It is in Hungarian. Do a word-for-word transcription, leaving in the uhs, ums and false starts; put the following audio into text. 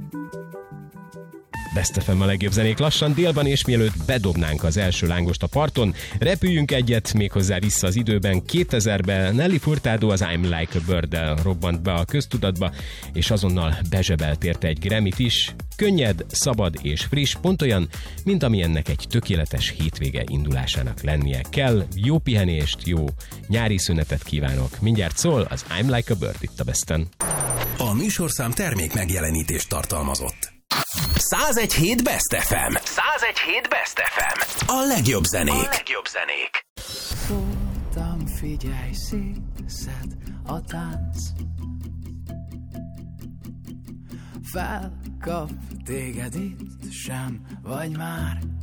Best ef em a legjobb zenék lassan délben, és mielőtt bedobnánk az első lángost a parton, repüljünk egyet, méghozzá vissza az időben. kétezerben Nelly Furtado az I'm Like a Bird-del robbant be a köztudatba, és azonnal bezsebelt érte egy Grammy-t is. Könnyed, szabad és friss, pont olyan, mint ami ennek egy tökéletes hétvége indulásának lennie kell. Jó pihenést, jó nyári szünetet kívánok. Mindjárt szól az I'm Like a Bird itt a Besten. A műsorszám termék megjelenítést tartalmazott. százegy hét Best ef em. százegy hét Best ef em. A legjobb zenék. A legjobb zenék. Voltam, figyelj, szétszed a tánc. Felkap téged itt, sem vagy már.